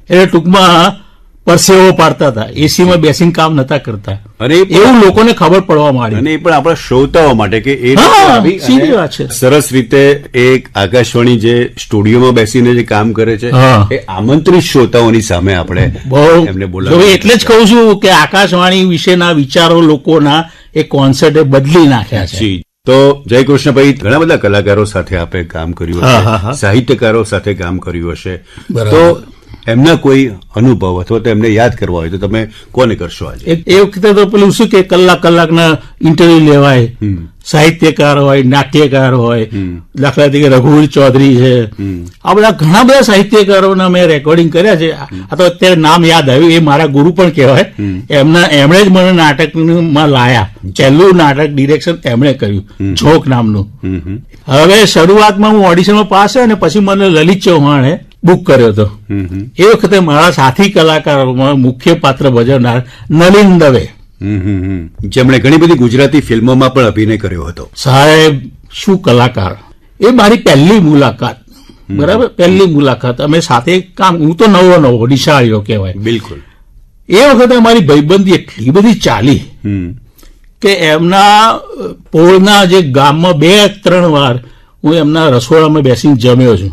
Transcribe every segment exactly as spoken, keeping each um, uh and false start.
એટલે ટૂંકમાં પરસેવો પાડતા હતા, એસીમાં બેસીને કામ નતા કરતા, અને એવું લોકોને ખબર પડવા માંડી. અને એ પણ આપણા શ્રોતાઓ માટે કે એ સીધી વાત છે. સરસ રીતે એક આકાશવાણી જે સ્ટુડિયોમાં બેસીને જે કામ કરે છે એ આમંત્રિત શ્રોતાઓની સામે આપણે એમને બોલાવીએ. એટલે જ કહું છું કે આકાશવાણી વિશેના વિચારો લોકોના એ કોન્સેપ્ટે બદલી નાખ્યા છે. તો જયકૃષ્ણભાઈ, ઘણા બધા કલાકારો સાથે આપણે કામ કર્યું હશે, સાહિત્યકારો સાથે કામ કર્યું હશે, તો એમના કોઈ અનુભવ અથવા તો એમને યાદ કરવા હોય તો તમે કોને કરશો આજે? એ વખતે તો પેલું શું કે કલાક કલાકના ઇન્ટરવ્યુ લેવાય, સાહિત્યકાર હોય, નાટ્યકાર હોય, દાખલા તરીકે રઘુવીર ચૌધરી છે, આ બધા ઘણા બધા સાહિત્યકારોના મેં રેકોર્ડિંગ કર્યા છે. આ તો અત્યારે નામ યાદ આવ્યું, એ મારા ગુરુ પણ કહેવાય. એમના એમણે જ મને નાટકમાં લાયા. પહેલું નાટક ડિરેક્શન એમણે કર્યું, ઝોક નામનું. હવે શરૂઆતમાં હું ઓડિશનમાં પાસ થયો અને પછી મને લલિત ચૌહાણે બુક કર્યો હતો. એ વખતે મારા સાથી કલાકારોમાં મુખ્ય પાત્ર ભજવનાર નલિન દવે, જેમણે ઘણી બધી ગુજરાતી ફિલ્મોમાં પણ અભિનય કર્યો હતો. સાહેબ શું કલાકાર! એ મારી પહેલી મુલાકાત, બરાબર, પહેલી મુલાકાત. અમે સાથે કામ, હું તો નવો નવો નિશાળીઓ કહેવાય. બિલકુલ. એ વખતે અમારી ભાઈબંધી એટલી બધી ચાલી કે એમના પોળના જે ગામમાં બે ત્રણ વાર હું એમના રસોડામાં બેસીને જમ્યો છું.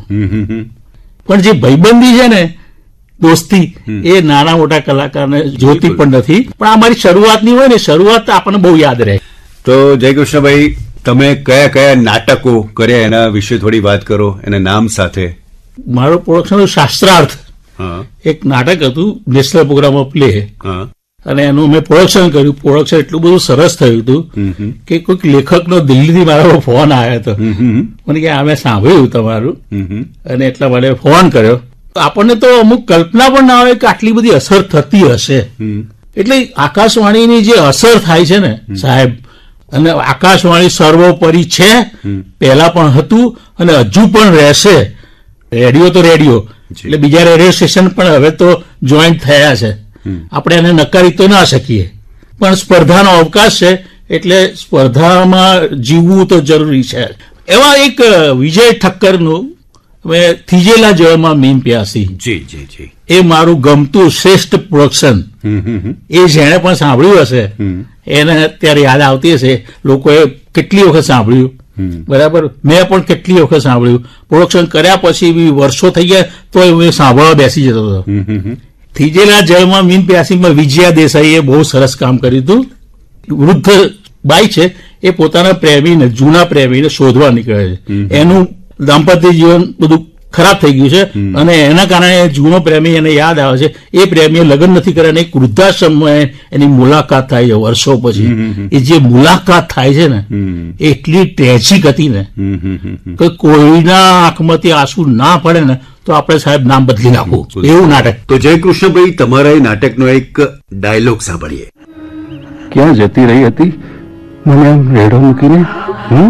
પણ જે ભાઈબંધી છે ને, દોસ્તી, એ નાના મોટા કલાકારને જોતી પણ નથી. પણ આ મારી શરૂઆતની હોય ને, શરૂઆત આપણને બહુ યાદ રહે. તો જયકૃષ્ણભાઈ, તમે કયા કયા નાટકો કર્યા એના વિશે થોડી વાત કરો, એના નામ સાથે. મારો પ્રોડક્શન શાસ્ત્રાર્થ એક નાટક હતું, નેશનલ પ્રોગ્રામ ઓફ પ્લે, અને એનું મેં પ્રોડક્શન કર્યું. પ્રોડક્શન એટલું બધું સરસ થયું હતું કે કોઈક લેખકનો દિલ્હીથી મારો ફોન આવ્યો હતો, મને કે અમે સાંભળ્યું તમારું, અને એટલા માટે ફોન કર્યો. આપણને તો અમુક કલ્પના પણ ના આવે કે આટલી બધી અસર થતી હશે. એટલે આકાશવાણીની જે અસર થાય છે ને સાહેબ, અને આકાશવાણી સર્વોપરી છે, પહેલા પણ હતું અને હજુ પણ રહેશે. રેડિયો તો રેડિયો, એટલે બીજા રેડિયો સ્ટેશન પણ હવે તો જોઈન્ટ થયા છે. આપણે એને નકારી તો ના શકીએ, પણ સ્પર્ધાનો અવકાશ છે, એટલે સ્પર્ધામાં જીવવું તો જરૂરી છે. એવા એક વિજય ઠક્કરનું મેં થીજેલા જળમાં મીન પ્યાસી, જી જી જી એ મારું ગમતું શ્રેષ્ઠ પ્રોડક્શન. એ જેણે પણ સાંભળ્યું હશે એને અત્યારે યાદ આવતી હશે. લોકોએ કેટલી વખત સાંભળ્યું, બરાબર, મેં પણ કેટલી વખત સાંભળ્યું. પ્રોડક્શન કર્યા પછી બી વર્ષો થઈ ગયા તો હું સાંભળવા બેસી જતો હતો. થીજેલા જળમાં મીન પ્યાસીમાં વિજયા દેસાઈએ બહુ સરસ કામ કર્યું હતું. વૃદ્ધ બાઈ છે, એ પોતાના પ્રેમીને, જૂના પ્રેમીને શોધવા નીકળે છે. એનું દાંપત્ય જીવન બધું ખરાબ થઈ ગયું છે, અને એના કારણે જૂનો પ્રેમી એને યાદ આવે છે. એ પ્રેમીએ લગ્ન નથી કર્યા, અને એક વૃદ્ધાશ્રમમાં એની મુલાકાત થાય છે વર્ષો પછી. એ જે મુલાકાત થાય છે ને, એટલી ટ્રેજિક હતી ને કે કોઈના આંખમાંથી આંસુ ના પડે ને તો આપણે સાહેબ નામ બદલી નાખવું, એવું નાટક. તો જયકૃષ્ણભાઈ, તમારા એ નાટકનો એક ડાયલોગ સાંભળીએ. ક્યાં જતી રહી હતી મને આમ રેડો મૂકીને? હમ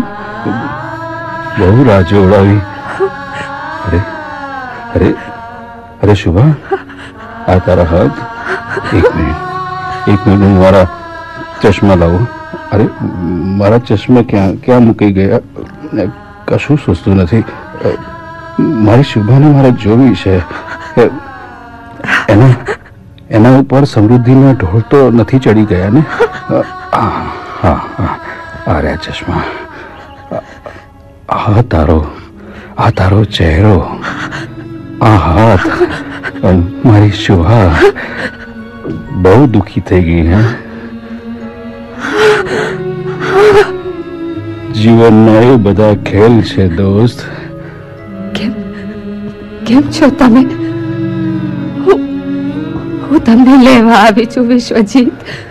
બહુ રાહ જોડાવી. અરે અરે અરે શુભા, આ તારા હાથ. એક મિનિટ એક મિનિટ હું મારા ચશ્મા લાવું. અરે મારા ચશ્મા ક્યાં ક્યાં મૂકી ગયા? કશું સૂચતું નથી. મારી શુભાને મારે જોવી છે. એના એના ઉપર સમૃદ્ધિના ઢોળ તો નથી ચડી ગયા ને? હા હા આ રહ્યા ચશ્મા. આ તારો આ તારો ચહેરો, આ હાથ. મારી શુભા બહુ દુઃખી થઈ ગઈ. હે, જીવનના એ બધા ખેલ છે દોસ્ત. કેમ છો તમે? હું તમને લેવા આવી છું વિશ્વજીત.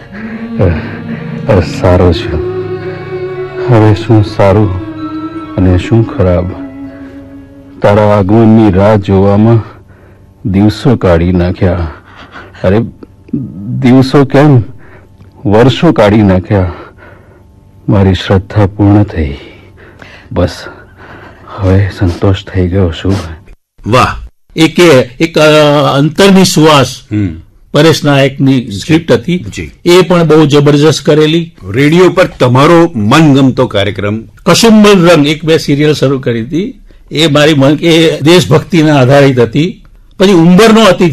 સારો છું. હવે શું સારું અને શું ખરાબ? તારા આગમનની રાહ જોવામાં દિવસો કાઢી નાખ્યા. અરે દિવસો કેમ, વર્ષો કાઢી નાખ્યા. મારી શ્રદ્ધા પૂર્ણ થઈ. બસ હવે સંતોષ થઈ ગયો. શું વાહ! એક એક અંતરની સુવાસ પરેશ નાયકની સ્ક્રિપ્ટ હતી, એ પણ બહુ જબરજસ્ત કરેલી. રેડિયો પર તમારો મનગમતો કાર્યક્રમ? કશુંબર રંગ, એક બે સિરિયલ શરૂ કરી હતી. એ મારી મન એ દેશભક્તિના આધારિત હતી. પછી ઉંબરનો હતી